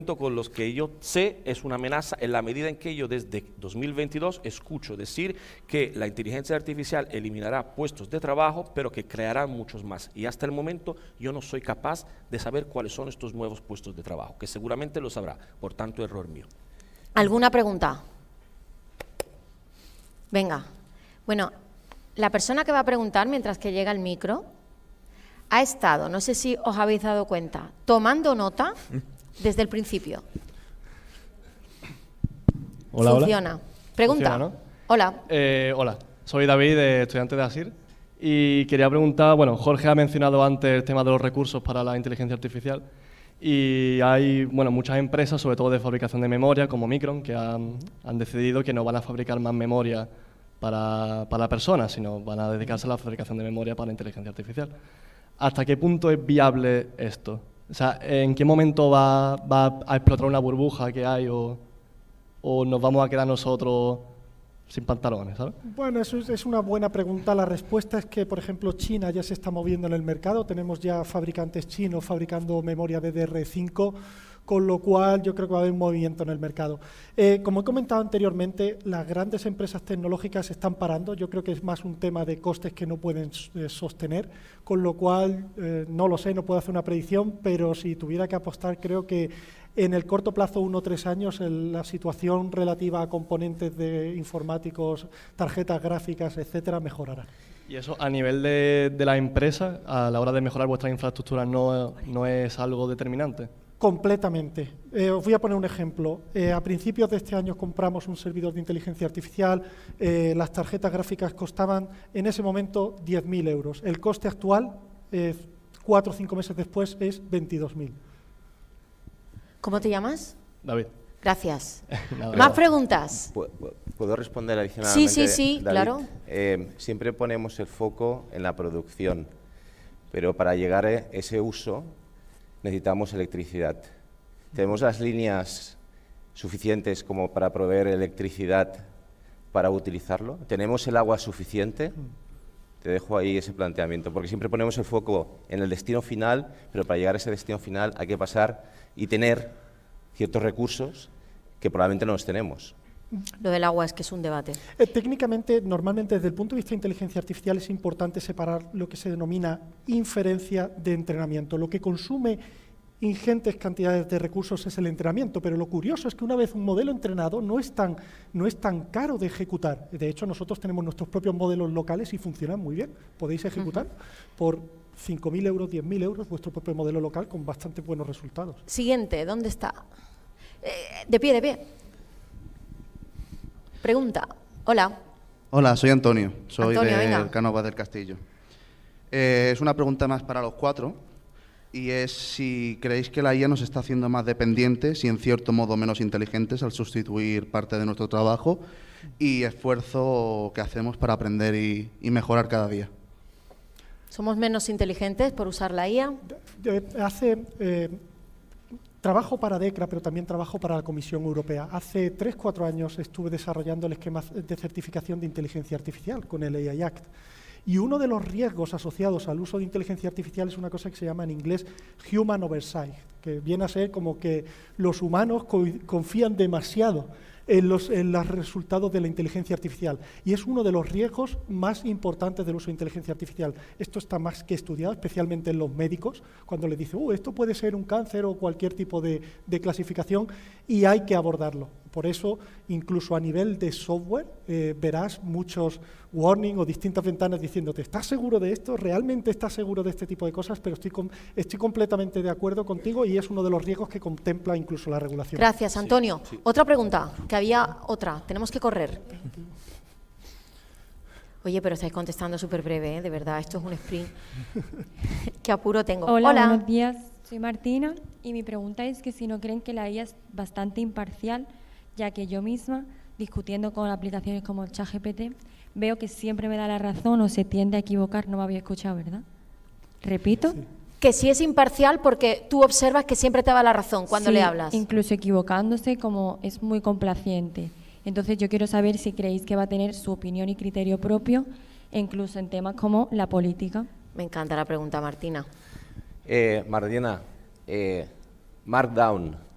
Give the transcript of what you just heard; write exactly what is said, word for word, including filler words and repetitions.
con los que yo sé es una amenaza en la medida en que yo desde dos mil veintidós escucho decir que la inteligencia artificial eliminará puestos de trabajo, pero que creará muchos más. Y hasta el momento yo no soy capaz de saber cuáles son estos nuevos puestos de trabajo, que seguramente lo sabrá, por tanto error mío. ¿Alguna pregunta? Venga. Bueno, la persona que va a preguntar mientras que llega el micro ha estado, no sé si os habéis dado cuenta, tomando nota desde el principio. Hola, Funciona. hola. Pregunta. Funciona, ¿no? Hola. Eh, hola, soy David, eh, estudiante de ASIR, y quería preguntar, bueno, Jorge ha mencionado antes el tema de los recursos para la inteligencia artificial, y hay, bueno, muchas empresas, sobre todo de fabricación de memoria, como Micron, que han, han decidido que no van a fabricar más memoria para, para personas, sino van a dedicarse a la fabricación de memoria para la inteligencia artificial. ¿Hasta qué punto es viable esto? O sea, ¿en qué momento va, va a explotar una burbuja que hay o, o nos vamos a quedar nosotros sin pantalones, ¿sabes? Bueno, eso es, es una buena pregunta. La respuesta es que, por ejemplo, China ya se está moviendo en el mercado. Tenemos ya fabricantes chinos fabricando memoria D D R cinco, con lo cual yo creo que va a haber un movimiento en el mercado. Eh, como he comentado anteriormente, las grandes empresas tecnológicas se están parando. Yo creo que es más un tema de costes que no pueden eh, sostener, con lo cual, eh, no lo sé, no puedo hacer una predicción, pero si tuviera que apostar, creo que en el corto plazo, uno o tres años, el, la situación relativa a componentes de informáticos, tarjetas gráficas, etcétera, mejorará. Y eso a nivel de, de la empresa, a la hora de mejorar vuestras infraestructuras, no, no es algo determinante. Completamente. Eh, os voy a poner un ejemplo. Eh, a principios de este año compramos un servidor de inteligencia artificial. Eh, las tarjetas gráficas costaban en ese momento diez mil euros. El coste actual, eh, cuatro o cinco meses después, es veintidós mil. ¿Cómo te llamas? David. Gracias. Nada, ¿Más preguntas? ¿Puedo responder adicionalmente? Sí, sí, sí, David? claro. Eh, siempre ponemos el foco en la producción, pero para llegar a ese uso necesitamos electricidad. ¿Tenemos las líneas suficientes como para proveer electricidad para utilizarlo? ¿Tenemos el agua suficiente? Te dejo ahí ese planteamiento, porque siempre ponemos el foco en el destino final, pero para llegar a ese destino final hay que pasar y tener ciertos recursos que probablemente no los tenemos. Lo del agua es que es un debate. Eh, técnicamente, normalmente desde el punto de vista de inteligencia artificial es importante separar lo que se denomina inferencia de entrenamiento. Lo que consume ingentes cantidades de recursos es el entrenamiento, pero lo curioso es que una vez un modelo entrenado no es tan, no es tan caro de ejecutar. De hecho, nosotros tenemos nuestros propios modelos locales y funcionan muy bien. Podéis ejecutar uh-huh. por cinco mil euros, diez mil euros vuestro propio modelo local con bastante buenos resultados. Siguiente, ¿dónde está? Eh, de pie, de pie. Pregunta. Hola. Hola, soy Antonio. Soy Antonio, de venga. Cánovas del Castillo. Eh, es una pregunta más para los cuatro, y es si creéis que la I A nos está haciendo más dependientes y en cierto modo menos inteligentes al sustituir parte de nuestro trabajo y esfuerzo que hacemos para aprender y, y mejorar cada día. ¿Somos menos inteligentes por usar la I A? De, de, hace... Eh, Trabajo para DECRA, pero también trabajo para la Comisión Europea. Hace tres, cuatro años estuve desarrollando el esquema de certificación de inteligencia artificial con el A I Act. Y uno de los riesgos asociados al uso de inteligencia artificial es una cosa que se llama en inglés Human Oversight, que viene a ser como que los humanos co confían demasiado en los, en los resultados de la inteligencia artificial. Y es uno de los riesgos más importantes del uso de inteligencia artificial. Esto está más que estudiado, especialmente en los médicos, cuando les dicen, uh, esto puede ser un cáncer o cualquier tipo de, de clasificación, y hay que abordarlo. Por eso, incluso a nivel de software, eh, verás muchos warning o distintas ventanas diciéndote, ¿estás seguro de esto? ¿Realmente estás seguro de este tipo de cosas? Pero estoy, com estoy completamente de acuerdo contigo y es uno de los riesgos que contempla incluso la regulación. Gracias, Antonio. Sí, sí. Otra pregunta, que había otra. Tenemos que correr. Oye, pero estáis contestando súper breve, ¿eh? De verdad, esto es un sprint. Qué apuro tengo. Hola, Hola, buenos días. Soy Martina y mi pregunta es que si no creen que la I A es bastante imparcial, ya que yo misma, discutiendo con aplicaciones como ChatGPT, veo que siempre me da la razón o se tiende a equivocar. No me había escuchado, ¿verdad? Repito. Sí. Que si es imparcial porque tú observas que siempre te da la razón cuando sí, le hablas. Incluso equivocándose, como es muy complaciente. Entonces yo quiero saber si creéis que va a tener su opinión y criterio propio, incluso en temas como la política. Me encanta la pregunta, Martina. Eh, Martina, eh, Markdown.